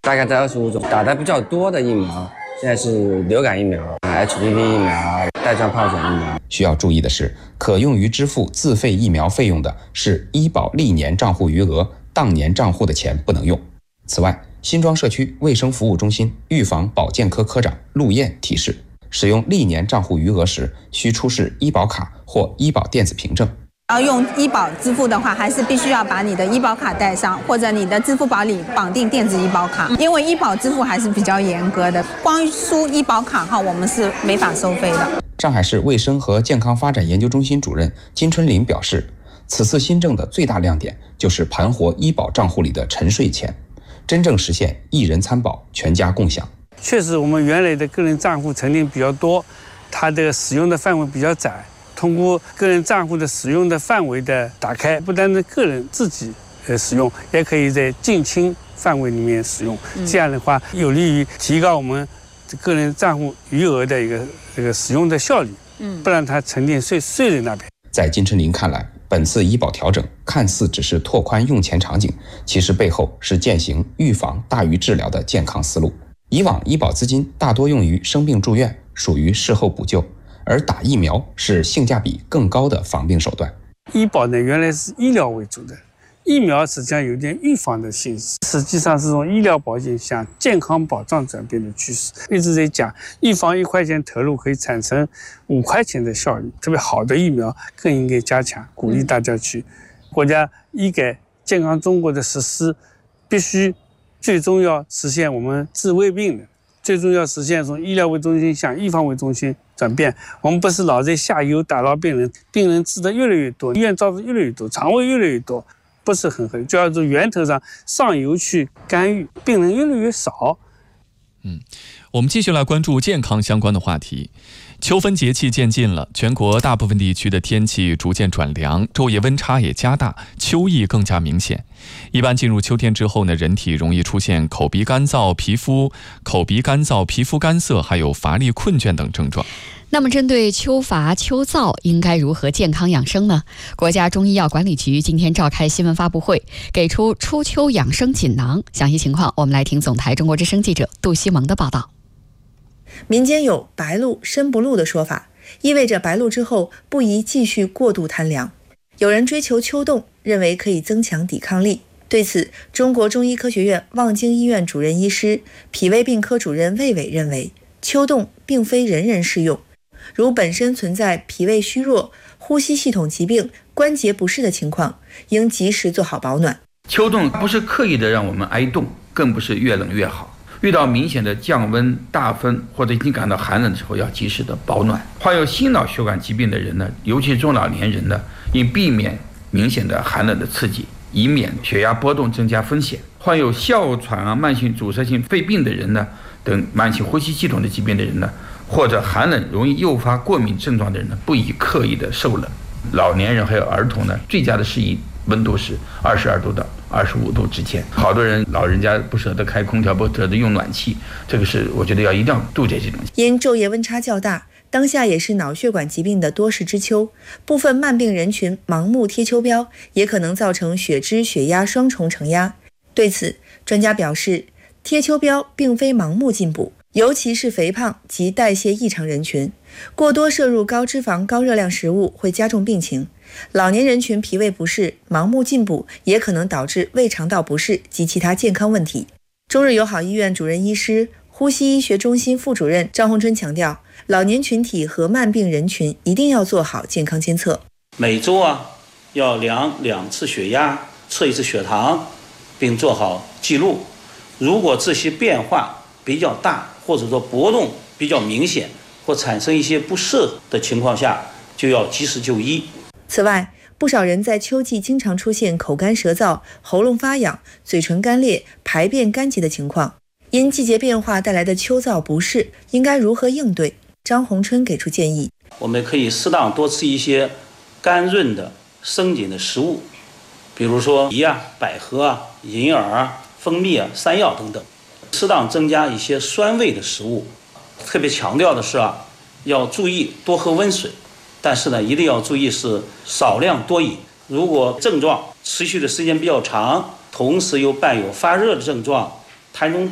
大概在25种。打的比较多的疫苗，现在是流感疫苗、HPV 疫苗、带状疱疹疫苗。 需要注意的是，可用于支付自费疫苗费用的是医保历年账户余额，当年账户的钱不能用。此外，新庄社区卫生服务中心预防保健科科长陆燕提示，使用历年账户余额时，需出示医保卡或医保电子凭证。 要用医保支付的话，还是必须要把你的医保卡带上，或者你的支付宝里绑定电子医保卡，因为医保支付还是比较严格的，光输医保卡号我们是没法收费的。 上海市卫生和健康发展研究中心主任金春林表示，此次新政的最大亮点就是盘活医保账户里的沉睡钱，真正实现一人参保、全家共享。 确实，我们原来的个人账户沉淀比较多，它的使用的范围比较窄。通过个人账户的使用的范围的打开，不单是个人自己使用，也可以在近亲范围里面使用。这样的话，有利于提高我们个人账户余额的这个使用的效率。不让它沉淀睡在那边。 在金春林看来，本次医保调整看似只是拓宽用钱场景，其实背后是践行预防大于治疗的健康思路。以往医保资金大多用于生病住院，属于事后补救。而打疫苗是性价比更高的防病手段。 医保呢，原来是医疗为主的，疫苗实际上有点预防的性质，实际上是从医疗保健向健康保障转变的趋势。一直在讲，预防1块钱投入可以产生5块钱的效率，特别好的疫苗更应该加强，鼓励大家去。国家医改健康中国的实施，必须最终要实现我们治未病的。最终要实现从医疗为中心向预防为中心转变。我们不是老在下游打扰病人，病人治的越来越多，医院招的越来越多，肠胃越来越多，不是很合理。就要从源头上游去干预，病人越来越少。 我们继续来关注健康相关的话题。秋分节气渐近了，全国大部分地区的天气逐渐转凉，昼夜温差也加大，秋意更加明显。一般进入秋天之后呢，人体容易出现口鼻干燥、皮肤干涩，还有乏力、困倦等症状。 那么针对秋乏秋燥，应该如何健康养生呢？国家中医药管理局今天召开新闻发布会，给出初秋养生锦囊。详细情况我们来听总台中国之声记者杜西蒙的报道。 民间有白露身不露的说法，意味着白露之后不宜继续过度贪凉。有人追求秋冻，认为可以增强抵抗力。对此，中国中医科学院望京医院主任医师、脾胃病科主任魏伟认为，秋冻并非人人适用，如本身存在脾胃虚弱、呼吸系统疾病、关节不适的情况，应及时做好保暖。 秋冻不是刻意的让我们挨冻，更不是越冷越好。遇到明显的降温、大风或者已经感到寒冷的时候，要及时的保暖。患有心脑血管疾病的人呢，尤其中老年人呢，应避免明显的寒冷的刺激，以免血压波动增加风险。患有哮喘慢性阻塞性肺病的人呢，等慢性呼吸系统的疾病的人呢，或者寒冷容易诱发过敏症状的人呢，不宜刻意的受冷。老年人还有儿童呢，最佳的适宜温度是22度到25度之间。好多人老人家不舍得开空调，不舍得用暖气，这个是我觉得一定要杜绝这种。 因昼夜温差较大，当下也是脑血管疾病的多事之秋，部分慢病人群盲目贴秋膘，也可能造成血脂、血压双重承压。对此，专家表示，贴秋膘并非盲目进补，尤其是肥胖及代谢异常人群，过多摄入高脂肪、高热量食物会加重病情。老年人群脾胃不适，盲目进补也可能导致胃肠道不适及其他健康问题。中日友好医院主任医师、呼吸医学中心副主任张洪春强调，老年群体和慢病人群一定要做好健康监测。 每周要量2次血压，测1次血糖，并做好记录。如果这些变化比较大，或者说波动比较明显，或产生一些不适的情况下，就要及时就医。 此外，不少人在秋季经常出现口干舌燥、喉咙发痒、嘴唇干裂、排便干结的情况。因季节变化带来的秋燥不适，应该如何应对？张洪春给出建议： 我们可以适当多吃一些甘润的生津的食物，比如说梨百合银耳蜂蜜山药等等，适当增加一些酸味的食物。特别强调的是要注意多喝温水，但是呢，一定要注意是少量多饮。如果症状持续的时间比较长，同时又伴有发热的症状、痰中